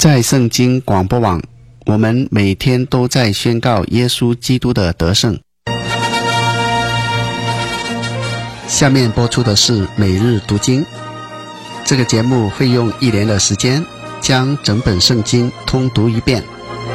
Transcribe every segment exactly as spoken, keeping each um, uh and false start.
在圣经广播网，我们每天都在宣告耶稣基督的得胜。下面播出的是每日读经。这个节目会用一年的时间将整本圣经通读一遍。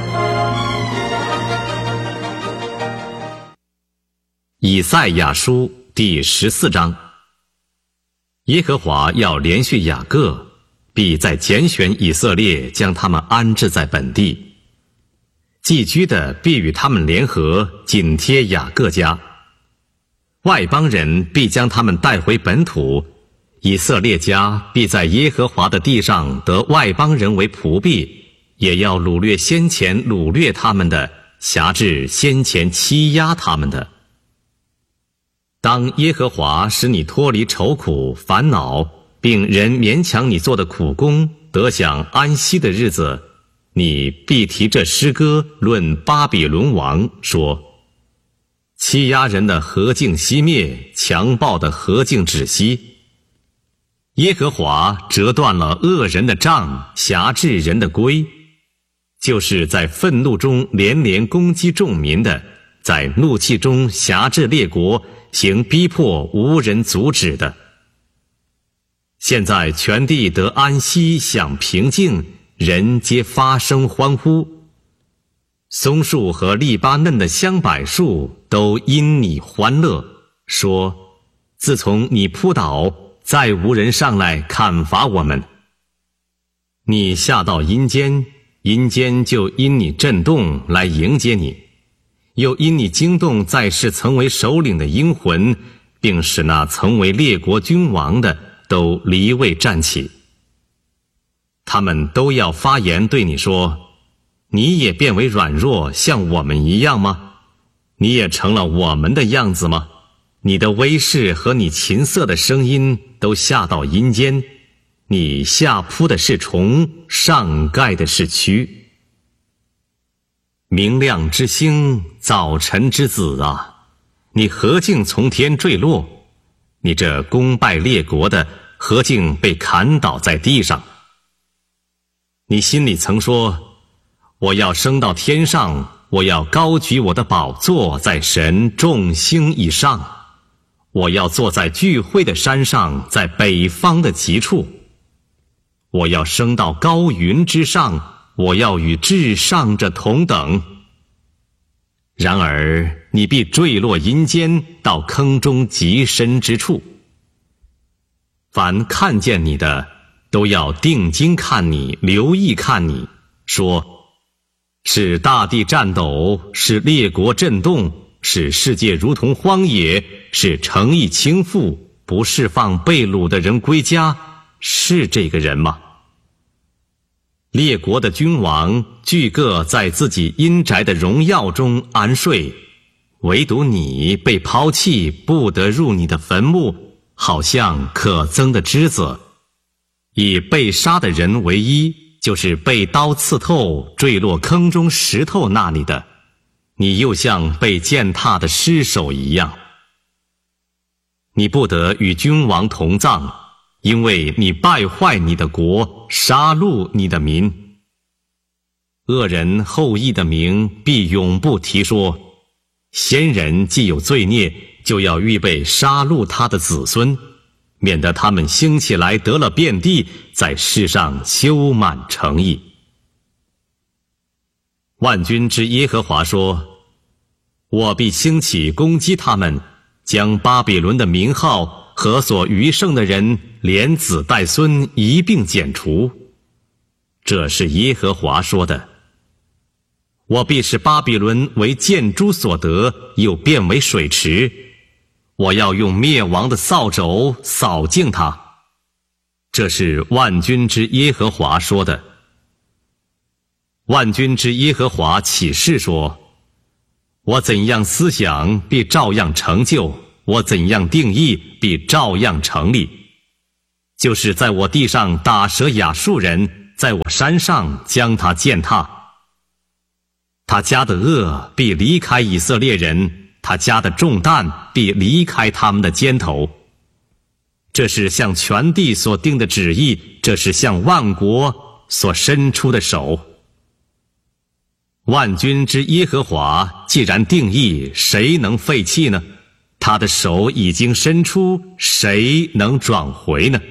以赛亚书第十四章，耶和华要连续雅各，必在拣选以色列，将他们安置在本地。寄居的必与他们联合，紧贴雅各家。外邦人必将他们带回本土，以色列家必在耶和华的地上得外邦人为仆婢，也要掳掠先前掳掠他们的，辖制先前欺压他们的。当耶和华使你脱离愁苦烦恼，并人勉强你做的苦工，得享安息的日子，你必提这诗歌论巴比伦王，说：欺压人的何竟熄灭，强暴的何竟止息。耶和华折断了恶人的杖，辖制人的规，就是在愤怒中连连攻击众民的，在怒气中辖制列国，行逼迫无人阻止的。现在全地得安息，享平静，人皆发声欢呼。松树和利巴嫩的香柏树都因你欢乐，说：自从你扑倒，再无人上来砍伐我们。你下到阴间，阴间就因你震动来迎接你，又因你惊动在世曾为首领的英魂，并使那曾为列国君王的都离位站起。他们都要发言对你说：你也变为软弱，像我们一样吗？你也成了我们的样子吗？你的威势和你琴瑟的声音都下到阴间，你下扑的是虫，上盖的是蛆。明亮之星，早晨之子啊，你何竟从天坠落？你这攻败列国的，何竟被砍倒在地上？你心里曾说：我要升到天上，我要高举我的宝座在神众星以上，我要坐在聚会的山上，在北方的极处，我要升到高云之上，我要与至上者同等。然而你必坠落阴间，到坑中极深之处。凡看见你的，都要定睛看你，留意看你，说：使大地颤抖，使列国震动，使世界如同荒野，使城邑倾覆，不释放被掳的人归家，是这个人吗？列国的君王俱各在自己阴宅的荣耀中安睡，唯独你被抛弃，不得入你的坟墓，好像可憎的枝子。以被杀的人为一，就是被刀刺透坠落坑中石头那里的，你又像被践踏的尸首一样。你不得与君王同葬，因为你败坏你的国，杀戮你的民。恶人后裔的名必永不提说，先人既有罪孽，就要预备杀戮他的子孙，免得他们兴起来得了遍地，在世上修满城邑。万军之耶和华说：我必兴起攻击他们，将巴比伦的名号和所余剩的人，连子带孙一并剪除。这是耶和华说的。我必使巴比伦为建筑所得，又变为水池。我要用灭亡的扫帚扫净它。这是万军之耶和华说的。万军之耶和华起誓说：我怎样思想，必照样成就；我怎样定义，必照样成立。就是在我地上打折亚述人，在我山上将他践踏。他家的恶必离开以色列人，他家的重担必离开他们的肩头。这是向全地所定的旨意，这是向万国所伸出的手。万军之耶和华既然定义，谁能废弃呢？他的手已经伸出，谁能转回呢？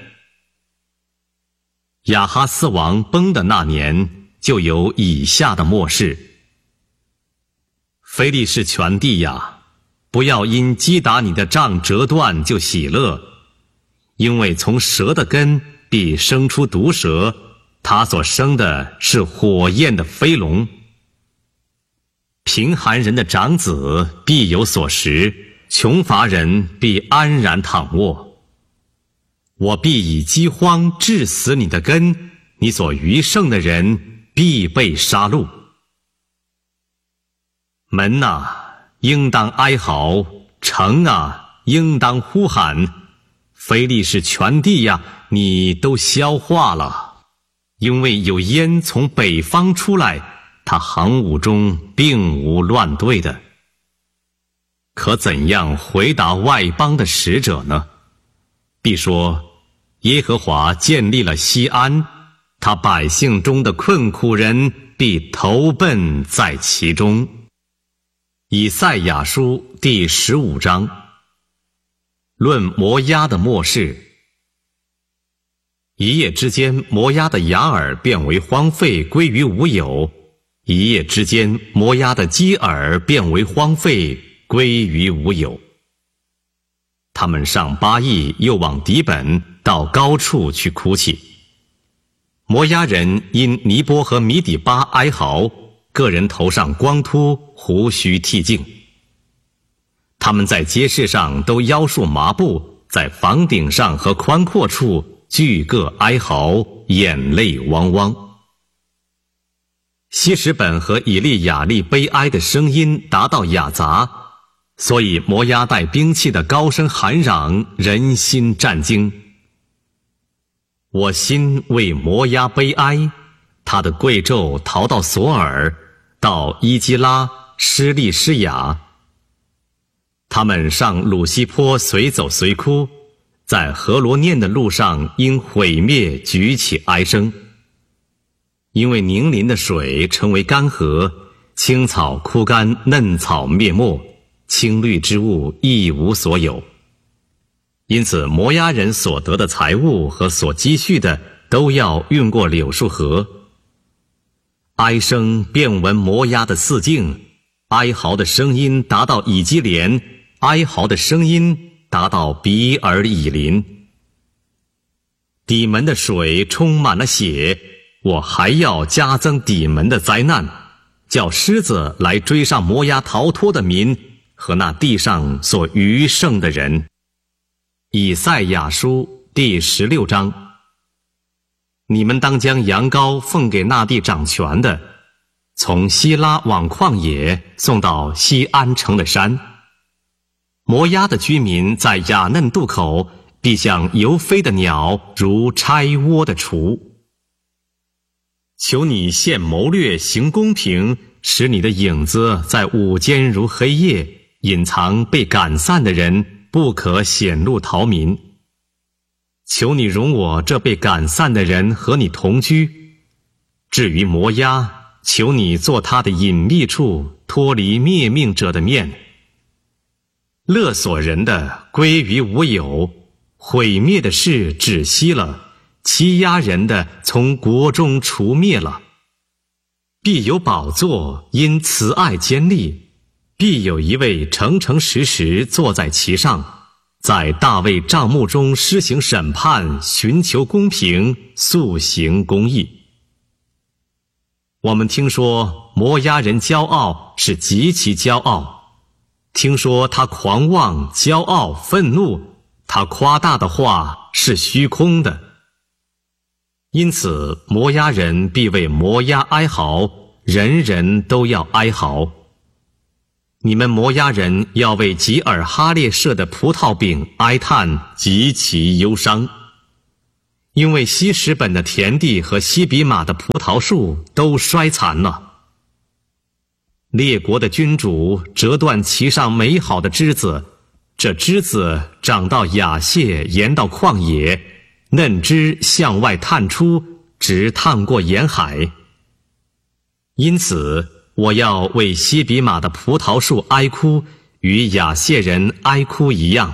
亚哈斯王崩的那年，就有以下的末世。非利士全地呀，不要因击打你的杖折断就喜乐，因为从蛇的根必生出毒蛇，它所生的是火焰的飞龙。贫寒人的长子必有所食，穷乏人必安然躺卧。我必以饥荒致死你的根，你所余剩的人必被杀戮。门啊，应当哀嚎；城啊，应当呼喊。非利士全地呀，你都消化了，因为有烟从北方出来，他行伍中并无乱队的。可怎样回答外邦的使者呢？必说，耶和华建立了西安，他百姓中的困苦人必投奔在其中。以赛亚书第十五章，论摩押的末世。一夜之间，摩押的雅尔变为荒废，归于无有；一夜之间，摩押的基尔变为荒废，归于无有。他们上巴益，又往底本，到高处去哭泣。摩押人因尼波和米底巴哀嚎，个人头上光秃，胡须剃净。他们在街市上都腰束麻布，在房顶上和宽阔处俱各哀嚎，眼泪汪汪。希实本和以利亚利悲哀的声音达到雅杂，所以摩押带兵器的高声喊嚷，人心战惊。我心为摩押悲哀，他的贵胄逃到索尔，到伊基拉、施利施雅。他们上鲁西坡随走随哭，在何罗念的路上因毁灭举起哀声。因为凝林的水成为干涸，青草枯干，嫩草灭没，青绿之物一无所有。因此摩押人所得的财物和所积蓄的都要运过柳树河。哀声遍闻摩押的四境，哀嚎的声音达到以基连，哀嚎的声音达到比尔以林。底门的水充满了血，我还要加增底门的灾难，叫狮子来追上摩押逃脱的民和那地上所余剩的人。以赛亚书第十六章。你们当将羊羔奉给那地掌权的，从希拉往旷野送到西安城的山。摩押的居民在雅嫩渡口，必像游飞的鸟，如拆窝的雏。求你现谋略，行公平，使你的影子在午间如黑夜，隐藏被赶散的人，不可显露逃民。求你容我这被赶散的人和你同居。至于摩押，求你做他的隐秘处，脱离灭命者的面。勒索人的归于无有，毁灭的事止息了，欺压人的从国中除灭了。必有宝座因慈爱坚立，必有一位诚诚实实坐在其上，在大卫帐幕中施行审判，寻求公平，速行公义。我们听说摩押人骄傲，是极其骄傲。听说他狂妄、骄傲、愤怒，他夸大的话是虚空的。因此摩押人必为摩押哀嚎，人人都要哀嚎。你们摩押人要为吉尔哈列舍的葡萄饼哀叹，极其忧伤。因为希实本的田地和西比马的葡萄树都衰残了。列国的君主折断其上美好的枝子，这枝子长到雅谢，延到旷野，嫩枝向外探出， 直趟过沿海。因此我要为西比玛的葡萄树哀哭，与亚谢人哀哭一样。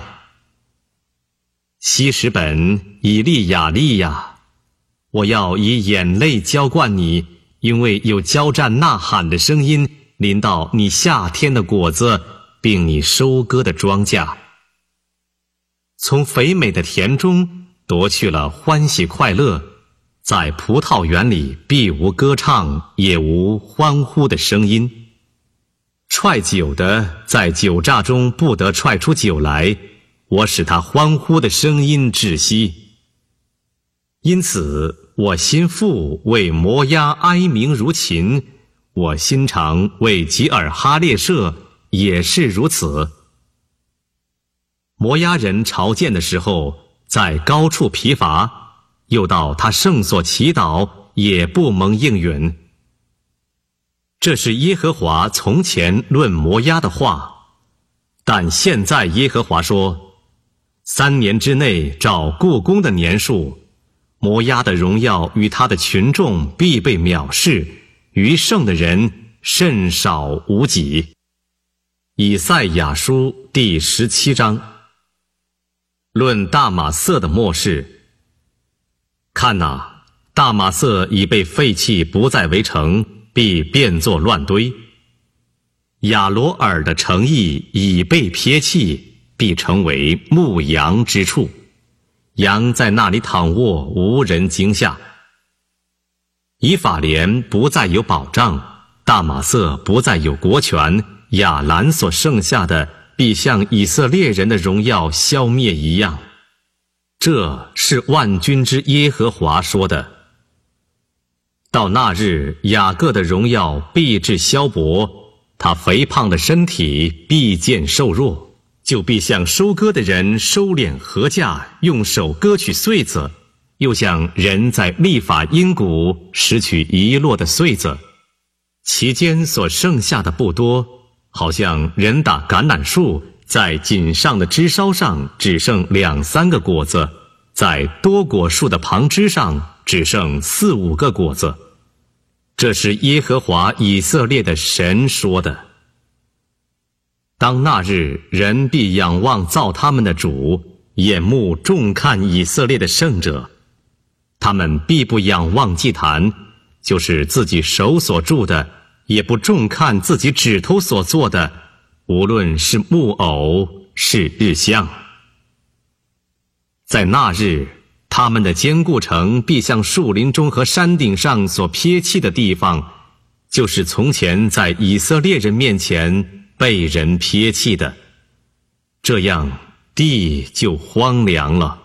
希实本、以利亚利亚，我要以眼泪浇灌你，因为有交战呐喊的声音临到你夏天的果子，并你收割的庄稼。从肥美的田中夺去了欢喜快乐，在葡萄园里必无歌唱，也无欢呼的声音。踹酒的在酒榨中不得踹出酒来，我使他欢呼的声音窒息。因此我心腹为摩押哀鸣如琴，我心肠为吉尔哈列舍也是如此。摩押人朝见的时候，在高处疲乏，又到他圣所祈祷，也不蒙应允。这是耶和华从前论摩押的话，但现在耶和华说，三年之内照故宫的年数，摩押的荣耀与他的群众必被藐视，余剩的人甚少无几。以赛亚书第十七章，论大马色的末世。看哪，大马色已被废弃，不再为城，必变作乱堆。亚罗尔的城邑已被撇弃，必成为牧羊之处，羊在那里躺卧，无人惊吓。以法莲不再有保障，大马色不再有国权，亚兰所剩下的必像以色列人的荣耀消灭一样。这是万军之耶和华说的。到那日，雅各的荣耀必至消薄，他肥胖的身体必见瘦弱，就必像收割的人收敛禾稼，用手割取穗子，又像人在立法阴谷拾取遗落的穗子。其间所剩下的不多，好像人打橄榄树，在锦上的枝梢上只剩两三个果子，在多果树的旁枝上只剩四五个果子。这是耶和华以色列的神说的。当那日，人必仰望造他们的主，眼目重看以色列的圣者。他们必不仰望祭坛，就是自己手所铸的，也不重看自己指头所做的，无论是木偶，是日像。在那日，他们的坚固城必像树林中和山顶上所撇弃的地方，就是从前在以色列人面前被人撇弃的，这样地就荒凉了。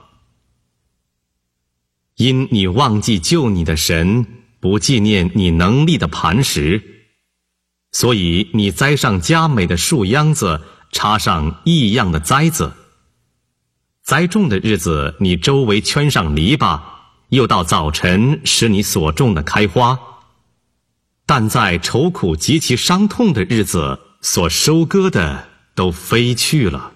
因你忘记救你的神，不纪念你能力的磐石，所以你栽上佳美的树秧子，插上异样的栽子。栽种的日子，你周围圈上篱笆，又到早晨使你所种的开花。但在愁苦极其伤痛的日子，所收割的都飞去了。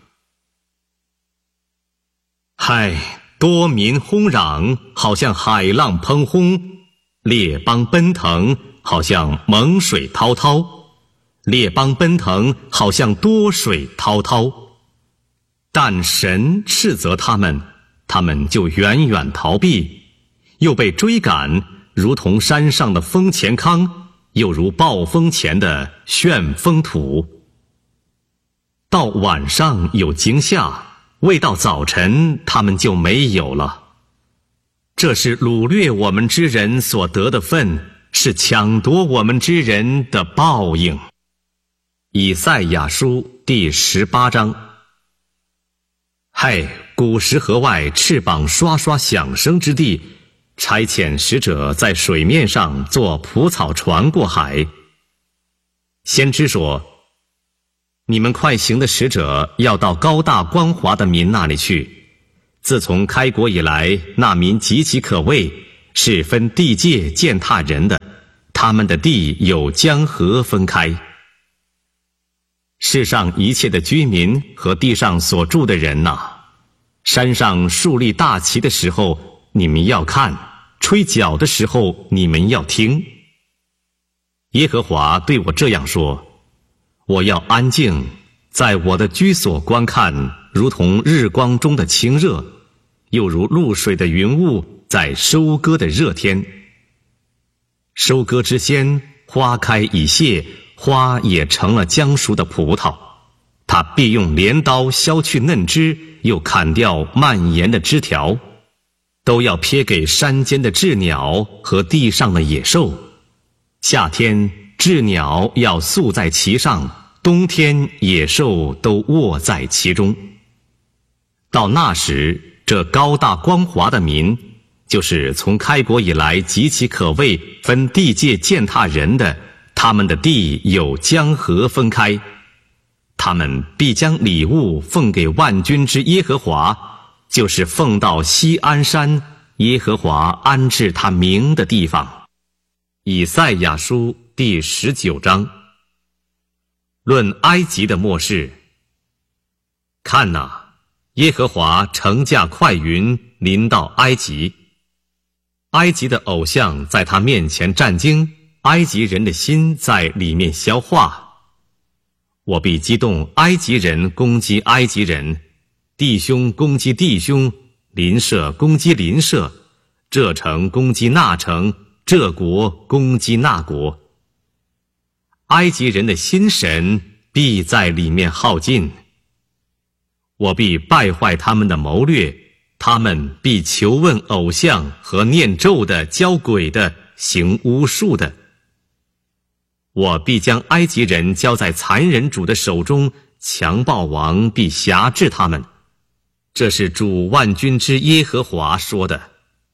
嗨，多民轰嚷，好像海浪喷轰；列邦奔腾，好像猛水滔滔；列邦奔腾，好像多水滔滔。但神斥责他们，他们就远远逃避，又被追赶，如同山上的风前糠，又如暴风前的旋风土。到晚上有惊吓，未到早晨，他们就没有了。这是掳掠我们之人所得的分，是抢夺我们之人的报应。以赛亚书第十八章。嗨，古时河外翅膀刷刷响声之地，差遣使者在水面上坐蒲草船过海。先知说，你们快行的使者要到高大光华的民那里去。自从开国以来，那民极其可畏，是分地界践踏人的，他们的地有江河分开。世上一切的居民和地上所住的人哪，山上树立大旗的时候，你们要看， 吹角的时候你们要听。耶和华对我这样说：我要安静，在我的居所观看，如同日光中的清热，又如露水的云雾在收割的热天。收割之先，花开已谢，花也成了将熟的葡萄。他必用镰刀削去嫩枝，又砍掉蔓延的枝条，都要撇给山间的鸷鸟和地上的野兽。夏天鸷鸟要宿在其上，冬天野兽都卧在其中。到那时，这高大光华的民，就是从开国以来极其可畏、分地界践踏人的，他们的地有江河分开。他们必将礼物奉给万军之耶和华，就是奉到锡安山，耶和华安置他名的地方。以赛亚书第十九章。论埃及的末世。看哪，耶和华乘驾快云临到埃及，埃及的偶像在他面前战惊，埃及人的心在里面消化。我必激动埃及人攻击埃及人，弟兄攻击弟兄，邻舍攻击邻舍，这城攻击那城，这国攻击那国。埃及人的心神必在里面耗尽。我必败坏他们的谋略，他们必求问偶像和念咒的、教鬼的、行巫术的。我必将埃及人交在残忍主的手中，强暴王必辖制他们。这是主万军之耶和华说的。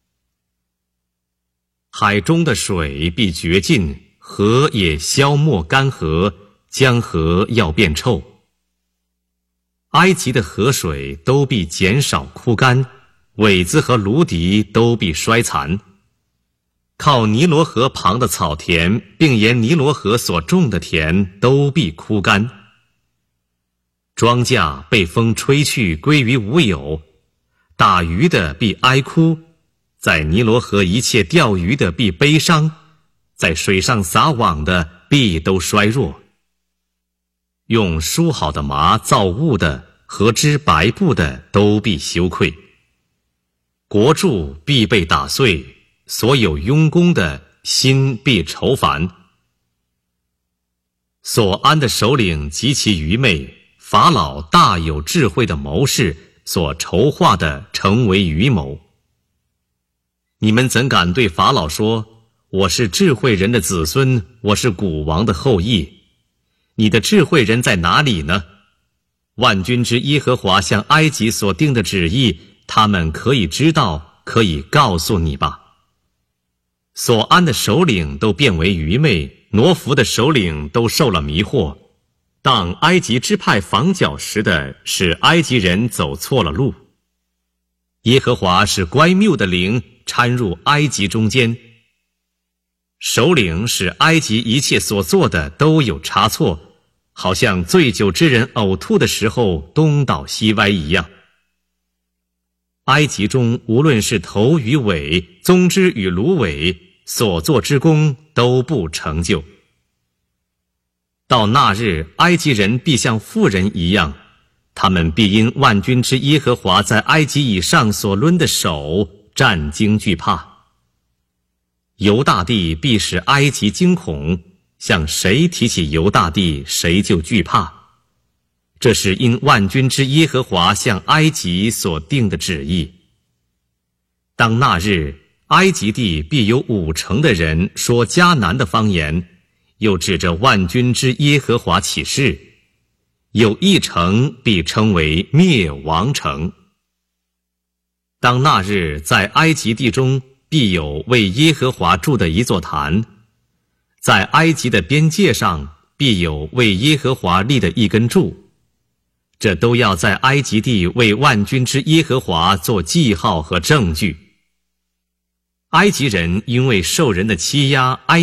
海中的水必绝尽，河也消没干涸，江河要变臭。埃及的河水都必减少枯干，苇子和芦荻都必衰残。靠尼罗河旁的草田，并沿尼罗河所种的田都必枯干。庄稼被风吹去，归于无有。打鱼的必哀哭，在尼罗河一切钓鱼的必悲伤，在水上撒网的必都衰弱。用梳好的麻造物的和织白布的都必羞愧。国柱必被打碎，所有佣工的心必愁烦。所安的首领极其愚昧，法老大有智慧的谋士所筹划的成为愚谋。你们怎敢对法老说，我是智慧人的子孙，我是古王的后裔？你的智慧人在哪里呢？万军之耶和华向埃及所定的旨意，他们可以知道，可以告诉你吧。所安的首领都变为愚昧，挪服的首领都受了迷惑。当埃及支派防角石的，使埃及人走错了路。耶和华使乖谬的灵掺入埃及中间。首领使埃及一切所做的都有差错，好像醉酒之人呕吐的时候东倒西歪一样。埃及中无论是头与尾，棕枝与芦苇，所做之功都不成就。到那日，埃及人必像妇人一样，他们必因万军之耶和华在埃及以上所抡的手战惊惧怕。犹大地必使埃及惊恐，向谁提起犹大地，谁就惧怕。这是因万军之耶和华向埃及所定的旨意。当那日，埃及地必有五成的人说迦南的方言，又指着万军之耶和华起誓，有一城必称为灭亡城。当那日，在埃及地中必有为耶和华筑的一座坛，在埃及的边界上必有为耶和华立的一根柱，这都要在埃及地为万军之耶和华做记号和证据。埃及人因为受人的欺压，埃